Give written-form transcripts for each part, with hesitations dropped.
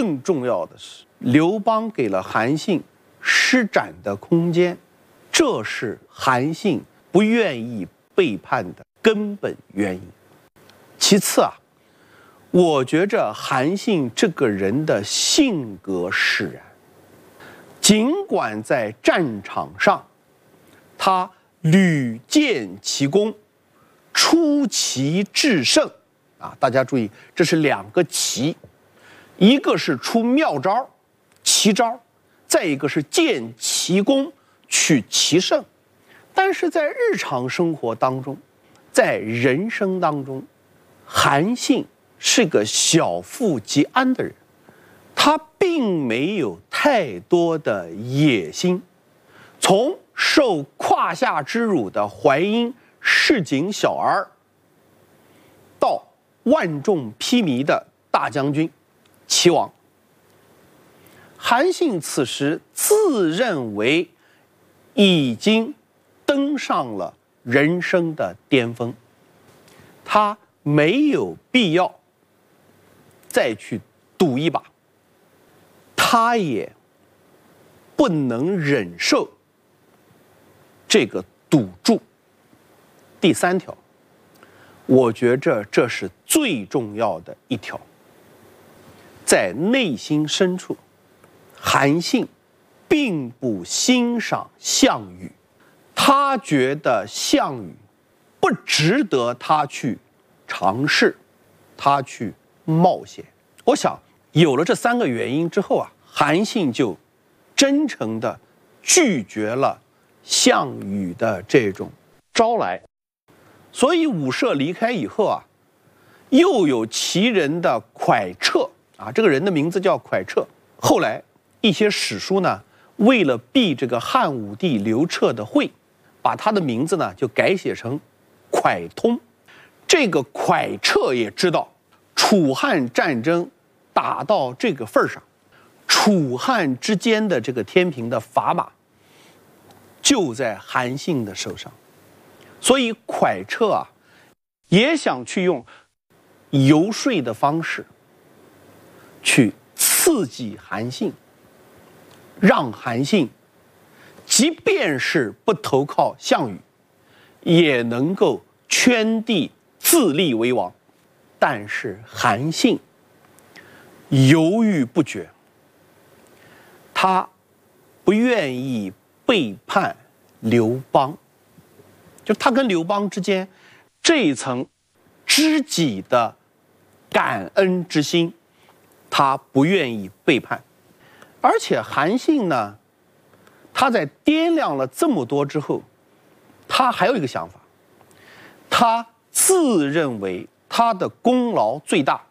更重要的是，刘邦给了韩信施展的空间，这是韩信不愿意背叛的根本原因。其次啊，我觉着韩信这个人的性格使然，尽管在战场上他屡建奇功，出奇制胜啊！大家注意，这是两个奇，一个是出妙招、奇招，再一个是建奇功取奇胜。但是在日常生活当中，在人生当中，韩信是个小富即安的人，他并没有太多的野心。从受胯下之辱的淮阴市井小儿，到万众披靡的大将军、齐王，韩信此时自认为已经登上了人生的巅峰，他没有必要再去赌一把，他也不能忍受这个赌注。第三条，我觉着这是最重要的一条，在内心深处，韩信并不欣赏项羽，他觉得项羽不值得他去尝试，他去冒险。我想有了这三个原因之后啊，韩信就真诚地拒绝了项羽的这种招来。所以武涉离开以后啊，又有其人的蒯彻啊，这个人的名字叫蒯彻。后来一些史书呢，为了避这个汉武帝刘彻的讳，把他的名字呢就改写成蒯通。这个蒯彻也知道，楚汉战争打到这个份上，楚汉之间的这个天平的砝码就在韩信的手上。所以蒯彻啊，也想去用游说的方式去刺激韩信，让韩信即便是不投靠项羽，也能够圈地自立为王。但是韩信犹豫不决，他不愿意背叛刘邦，就他跟刘邦之间这一层知己的感恩之心，他不愿意背叛。而且韩信呢，他在掂量了这么多之后，他还有一个想法，他自认为他的功劳最大，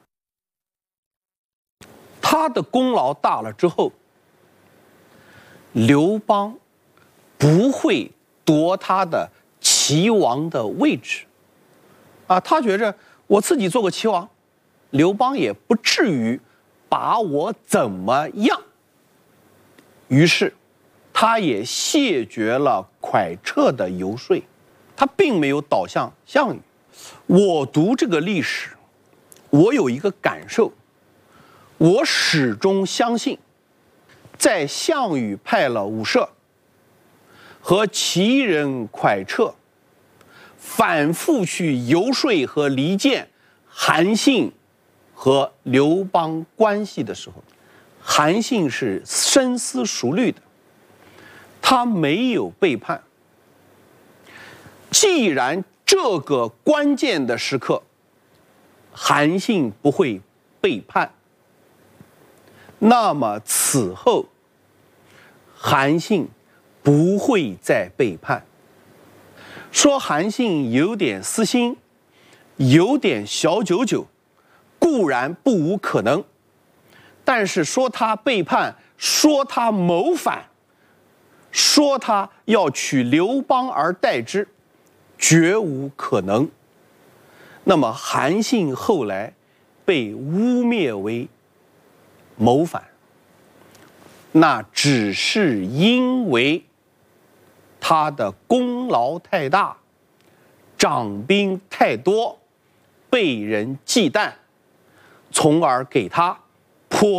他的功劳大了之后，刘邦不会夺他的齐王的位置啊，他觉着我自己做个齐王，刘邦也不至于把我怎么样。于是他也谢绝了蒯彻的游说，他并没有倒向项羽。我读这个历史，我有一个感受，我始终相信，在项羽派了武涉和齐人蒯彻反复去游说和离间韩信和刘邦关系的时候，韩信是深思熟虑的，他没有背叛。既然这个关键的时刻韩信不会背叛，那么此后韩信不会再背叛。说韩信有点私心，有点小九九，固然不无可能，但是说他背叛，说他谋反，说他要取刘邦而代之，绝无可能。那么韩信后来被污蔑为谋反，那只是因为他的功劳太大，掌兵太多，被人忌惮，从而给他